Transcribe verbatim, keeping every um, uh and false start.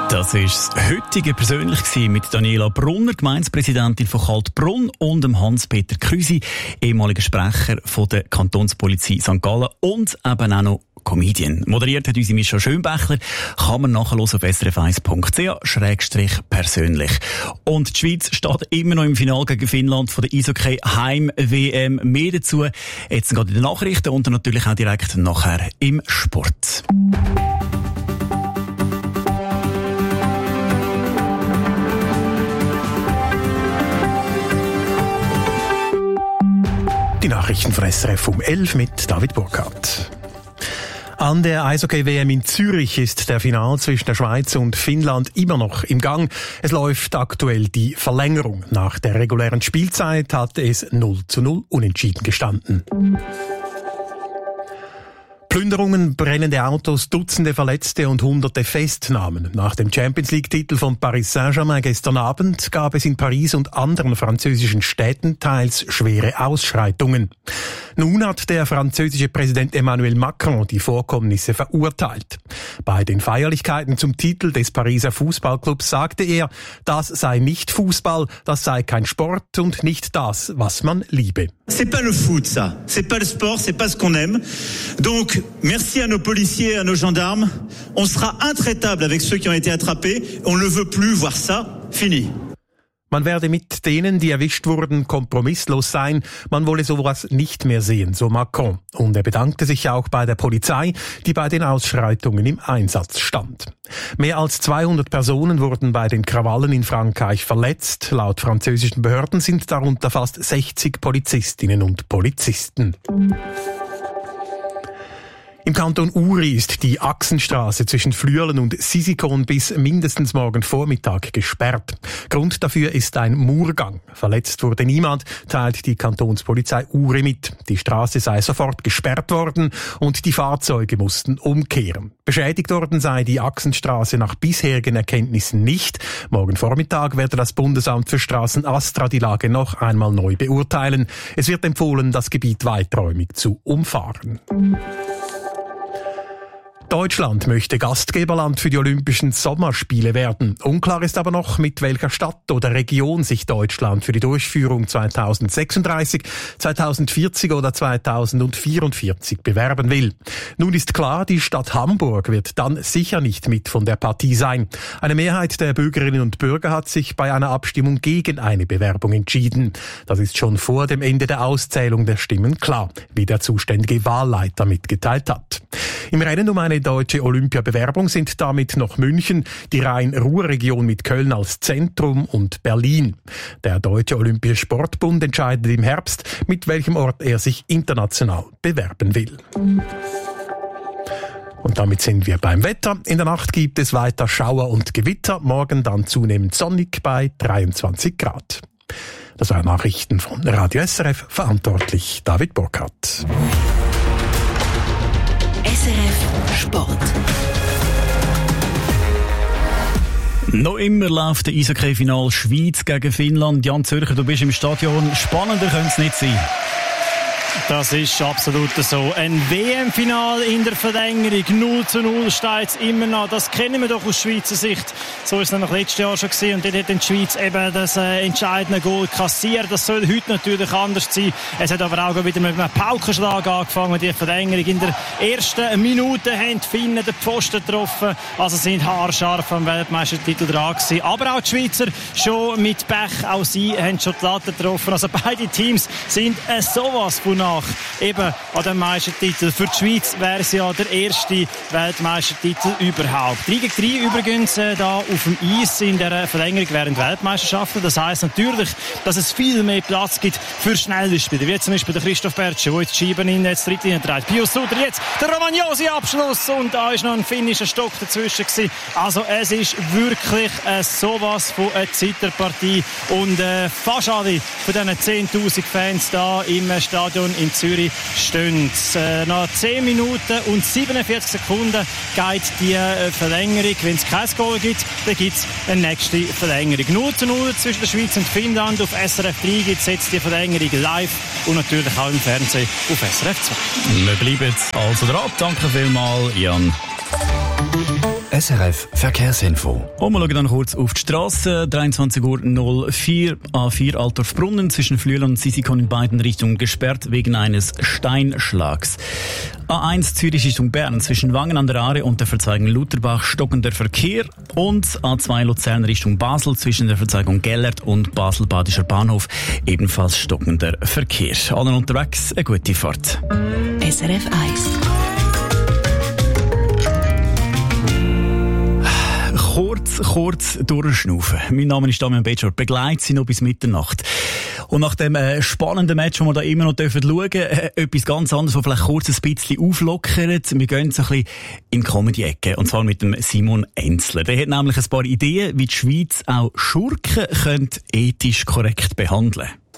Das war das heutige persönlich mit Daniela Brunner, Gemeindepräsidentin von Kaltbrunn, und dem Hans-Peter Krüsi, ehemaliger Sprecher von der Kantonspolizei Sankt Gallen und eben auch noch Comedian. Moderiert hat unsere Mischa Schönbächler. Kann man nachhören auf s r f eins punkt c h schrägstrich persönlich. Und die Schweiz steht immer noch im Finale gegen Finnland von der Eishockey Heim-W M. Mehr dazu jetzt gerade in den Nachrichten und natürlich auch direkt nachher im Sport. Die Nachrichten von S R F um elf mit David Burkhardt. An der Eishockey-W M in Zürich ist der Final zwischen der Schweiz und Finnland immer noch im Gang. Es läuft aktuell die Verlängerung. Nach der regulären Spielzeit hat es null zu null unentschieden gestanden. Plünderungen, brennende Autos, Dutzende Verletzte und hunderte Festnahmen. Nach dem Champions-League-Titel von Paris Saint-Germain gestern Abend gab es in Paris und anderen französischen Städten teils schwere Ausschreitungen. Nun hat der französische Präsident Emmanuel Macron die Vorkommnisse verurteilt. Bei den Feierlichkeiten zum Titel des Pariser Fußballclubs sagte er, das sei nicht Fußball, das sei kein Sport und nicht das, was man liebe. C'est pas le foot, ça. C'est pas le sport, c'est pas ce qu'on aime. Donc, merci à nos policiers, à nos gendarmes. On sera intraitable avec ceux qui ont été attrapés. On ne veut plus voir ça. Fini. Man werde mit denen, die erwischt wurden, kompromisslos sein. Man wolle sowas nicht mehr sehen, so Macron. Und er bedankte sich auch bei der Polizei, die bei den Ausschreitungen im Einsatz stand. Mehr als zweihundert Personen wurden bei den Krawallen in Frankreich verletzt. Laut französischen Behörden sind darunter fast sechzig Polizistinnen und Polizisten. Im Kanton Uri ist die Achsenstraße zwischen Flüelen und Sisikon bis mindestens morgen Vormittag gesperrt. Grund dafür ist ein Murgang. Verletzt wurde niemand, teilt die Kantonspolizei Uri mit. Die Straße sei sofort gesperrt worden und die Fahrzeuge mussten umkehren. Beschädigt worden sei die Achsenstraße nach bisherigen Erkenntnissen nicht. Morgen Vormittag werde das Bundesamt für Straßen ASTRA die Lage noch einmal neu beurteilen. Es wird empfohlen, das Gebiet weiträumig zu umfahren. Deutschland möchte Gastgeberland für die Olympischen Sommerspiele werden. Unklar ist aber noch, mit welcher Stadt oder Region sich Deutschland für die Durchführung zweitausendsechsunddreißig, zweitausendvierzig oder zweitausendvierundvierzig bewerben will. Nun ist klar, die Stadt Hamburg wird dann sicher nicht mit von der Partie sein. Eine Mehrheit der Bürgerinnen und Bürger hat sich bei einer Abstimmung gegen eine Bewerbung entschieden. Das ist schon vor dem Ende der Auszählung der Stimmen klar, wie der zuständige Wahlleiter mitgeteilt hat. Im Rennen um eine deutsche Olympiabewerbung sind damit noch München, die Rhein-Ruhr-Region mit Köln als Zentrum und Berlin. Der Deutsche Olympische Sportbund entscheidet im Herbst, mit welchem Ort er sich international bewerben will. Und damit sind wir beim Wetter. In der Nacht gibt es weiter Schauer und Gewitter, morgen dann zunehmend sonnig bei dreiundzwanzig Grad. Das waren Nachrichten von Radio S R F, verantwortlich David Burkhardt. S R F Sport. Noch immer läuft der Eishockey-Final Schweiz gegen Finnland. Jan Zürcher, du bist im Stadion. Spannender könnte es nicht sein. Das ist absolut so. Ein W M-Final in der Verlängerung. null zu null steht es immer noch. Das kennen wir doch aus Schweizer Sicht. So ist es nämlich letztes Jahr schon gewesen. Und dort hat die Schweiz eben das äh, entscheidende Goal kassiert. Das soll heute natürlich anders sein. Es hat aber auch wieder mit einem Paukenschlag angefangen. Die Verlängerung in der ersten Minute haben die Finnen den Pfosten getroffen. Also sind haarscharf am Weltmeistertitel dran gewesen. Aber auch die Schweizer schon mit Pech. Auch sie haben schon die Latte getroffen. Also beide Teams sind äh, sowas von nach eben an dem Meistertitel. Für die Schweiz wäre es ja der erste Weltmeistertitel überhaupt. drei gegen drei übrigens äh, da auf dem Eis in der Verlängerung während Weltmeisterschaften. Das heisst natürlich, dass es viel mehr Platz gibt für schnelle Spieler, wie zum Beispiel der Christoph Bertschi, der jetzt die Scheiben in jetzt Drittlinie treibt. Pius Suter jetzt, der Romagnosi-Abschluss und da ist noch ein finnischer Stock dazwischen gewesen. Also es ist wirklich äh, sowas von einer Zitterpartie und äh, fast alle von diesen zehntausend Fans da im Stadion in Zürich stehen. Äh, nach zehn Minuten und siebenundvierzig Sekunden geht die äh, Verlängerung. Wenn es kein Goal gibt, dann gibt es eine nächste Verlängerung. null zu null zwischen der Schweiz und Finnland. Auf S R F drei gibt es jetzt die Verlängerung live und natürlich auch im Fernsehen auf S R F zwei. Wir bleiben also dran. Danke vielmals, Jan. S R F Verkehrsinfo. Und wir schauen dann kurz auf die Straße. dreiundzwanzig Uhr null vier, A vier Altdorf-Brunnen zwischen Flüel und Sisikon in beiden Richtungen gesperrt wegen eines Steinschlags. A eins Zürich Richtung Bern zwischen Wangen an der Aare und der Verzweigung Lutherbach stockender Verkehr. Und A zwei Luzern Richtung Basel zwischen der Verzweigung Gellert und Basel-Badischer Bahnhof ebenfalls stockender Verkehr. Allen unterwegs eine gute Fahrt. S R F eins. Kurz, kurz durchschnaufen. Mein Name ist Damian Betschor. Begleitet Sie noch bis Mitternacht. Und nach dem äh, spannenden Match, wo wir da immer noch dürfen schauen, äh, etwas ganz anderes, das vielleicht kurz ein bisschen auflockert. Wir gehen so ein bisschen in die Comedy-Ecke. Und zwar mit dem Simon Enzler. Der hat nämlich ein paar Ideen, wie die Schweiz auch Schurken könnte ethisch korrekt behandeln könnte.